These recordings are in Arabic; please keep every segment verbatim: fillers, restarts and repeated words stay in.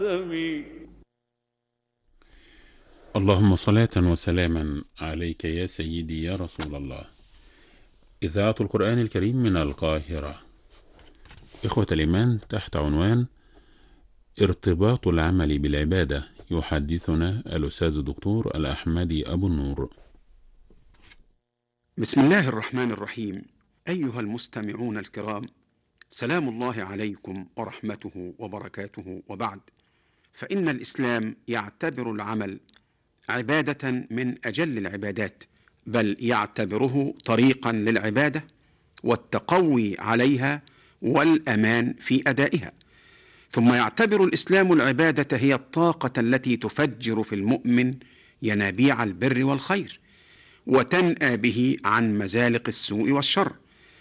اللهم صلاة وسلاما عليك يا سيدي يا رسول الله. إذاعة القرآن الكريم من القاهرة. إخوة الإيمان، تحت عنوان ارتباط العمل بالعبادة، يحدثنا الأستاذ الدكتور الأحمدي أبو النور. بسم الله الرحمن الرحيم. أيها المستمعون الكرام، سلام الله عليكم ورحمته وبركاته، وبعد، فإن الإسلام يعتبر العمل عبادة من أجل العبادات، بل يعتبره طريقا للعبادة والتقوي عليها والأمان في أدائها. ثم يعتبر الإسلام العبادة هي الطاقة التي تفجر في المؤمن ينابيع البر والخير، وتنأى به عن مزالق السوء والشر،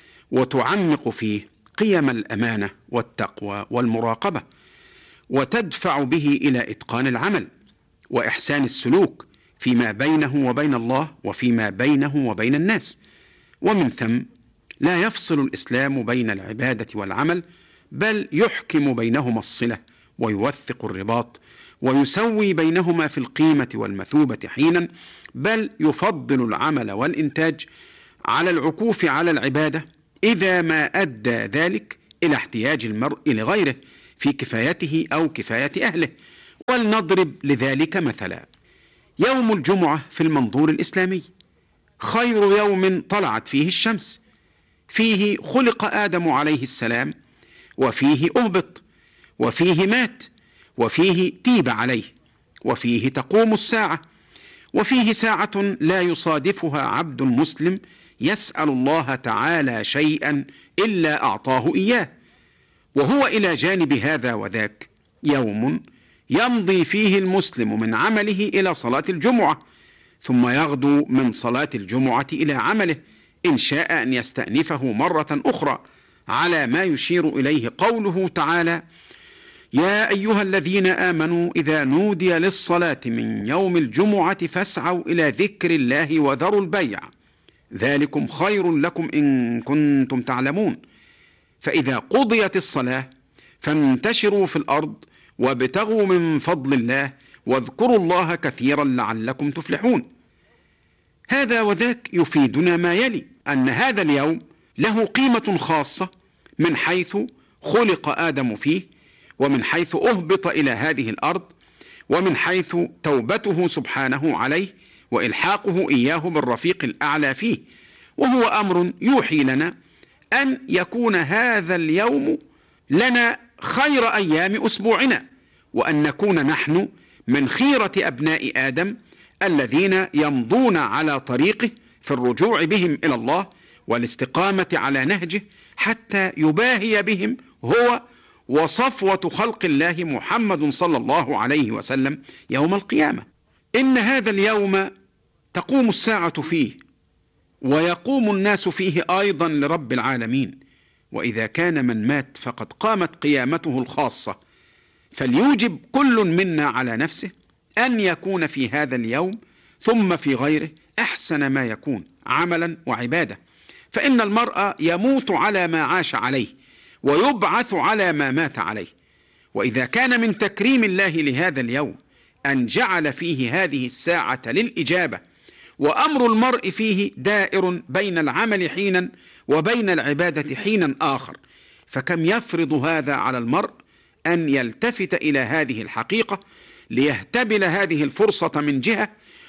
وتعمق فيه قيم الأمانة والتقوى والمراقبة، وتدفع به إلى إتقان العمل وإحسان السلوك فيما بينه وبين الله وفيما بينه وبين الناس. ومن ثم لا يفصل الإسلام بين العبادة والعمل، بل يحكم بينهما الصلة ويوثق الرباط، ويسوي بينهما في القيمة والمثوبة حينا، بل يفضل العمل والإنتاج على العكوف على العبادة إذا ما أدى ذلك إلى احتياج المرء لغيره في كفايته أو كفاية أهله. ولنضرب لذلك مثلا: يوم الجمعة في المنظور الإسلامي خير يوم طلعت فيه الشمس، فيه خلق آدم عليه السلام، وفيه أهبط، وفيه مات، وفيه تيب عليه، وفيه تقوم الساعة، وفيه ساعة لا يصادفها عبد مسلم يسأل الله تعالى شيئا إلا أعطاه إياه. وهو إلى جانب هذا وذاك يوم يمضي فيه المسلم من عمله إلى صلاة الجمعة، ثم يغدو من صلاة الجمعة إلى عمله إن شاء أن يستأنفه مرة أخرى، على ما يشير إليه قوله تعالى: يا أيها الذين آمنوا إذا نودي للصلاة من يوم الجمعة فاسعوا إلى ذكر الله وذروا البيع، ذلكم خير لكم إن كنتم تعلمون. فإذا قضيت الصلاة فانتشروا في الأرض وابتغوا من فضل الله واذكروا الله كثيرا لعلكم تفلحون. هذا وذاك يفيدنا ما يلي: أن هذا اليوم له قيمة خاصة من حيث خلق آدم فيه، ومن حيث أهبط إلى هذه الأرض، ومن حيث توبته سبحانه عليه وإلحاقه إياه بالرفيق الأعلى فيه. وهو أمر يوحي لنا أن يكون هذا اليوم لنا خير أيام أسبوعنا، وأن نكون نحن من خيرة أبناء آدم الذين يمضون على طريقه في الرجوع بهم إلى الله والاستقامة على نهجه، حتى يباهي بهم هو وصفوة خلق الله محمد صلى الله عليه وسلم يوم القيامة. إن هذا اليوم تقوم الساعة فيه، ويقوم الناس فيه أيضا لرب العالمين. وإذا كان من مات فقد قامت قيامته الخاصة، فليوجب كل منا على نفسه أن يكون في هذا اليوم ثم في غيره أحسن ما يكون عملا وعبادة، فإن المرء يموت على ما عاش عليه ويبعث على ما مات عليه. وإذا كان من تكريم الله لهذا اليوم أن جعل فيه هذه الساعة للإجابة، وأمر المرء فيه دائر بين العمل حينا وبين العبادة حينا آخر، فكم يفرض هذا على المرء أن يلتفت إلى هذه الحقيقة ليهتبل هذه الفرصة من جهة،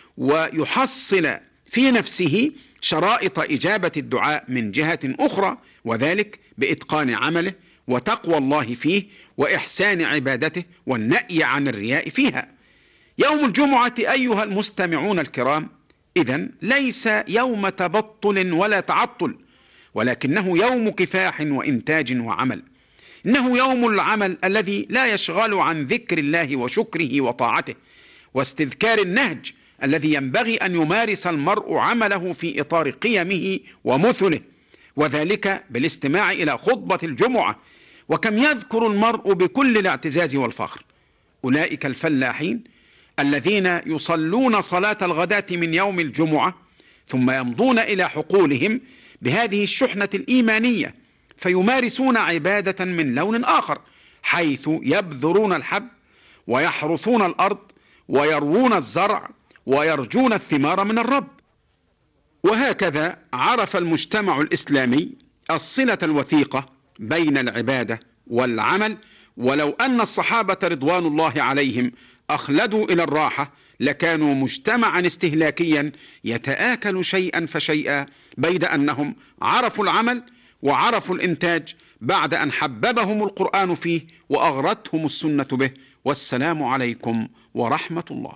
ويحصل في نفسه شرائط إجابة الدعاء من جهة أخرى، وذلك بإتقان عمله وتقوى الله فيه وإحسان عبادته والنأي عن الرياء فيها. يوم الجمعة أيها المستمعون الكرام إذن ليس يوم تبطل ولا تعطل، ولكنه يوم كفاح وإنتاج وعمل. إنه يوم العمل الذي لا يشغل عن ذكر الله وشكره وطاعته واستذكار النهج الذي ينبغي أن يمارس المرء عمله في إطار قيمه ومثله، وذلك بالاستماع إلى خطبة الجمعة. وكم يذكر المرء بكل الاعتزاز والفخر أولئك الفلاحين الذين يصلون صلاة الغداة من يوم الجمعة، ثم يمضون إلى حقولهم بهذه الشحنة الإيمانية فيمارسون عبادة من لون آخر، حيث يبذرون الحب ويحرثون الأرض ويروون الزرع ويرجون الثمار من الرب. وهكذا عرف المجتمع الإسلامي الصلة الوثيقة بين العبادة والعمل. ولو أن الصحابة رضوان الله عليهم أخلدوا إلى الراحة لكانوا مجتمعا استهلاكيا يتآكل شيئا فشيئا، بيد أنهم عرفوا العمل وعرفوا الإنتاج بعد أن حببهم القرآن فيه وأغرتهم السنة به. والسلام عليكم ورحمة الله.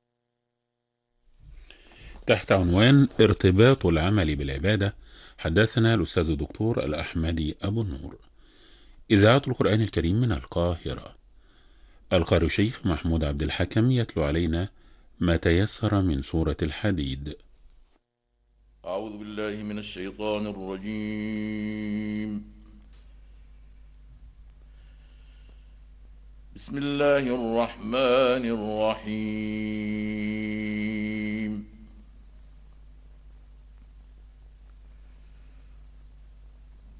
تحت عنوان ارتباط العمل بالعبادة حدثنا الأستاذ الدكتور الأحمدي أبو النور. إذاعة القرآن الكريم من القاهرة. القارئ الشيخ محمود عبد الحكم يتلو علينا ما تيسر من سورة الحديد. أعوذ بالله من الشيطان الرجيم. بسم الله الرحمن الرحيم.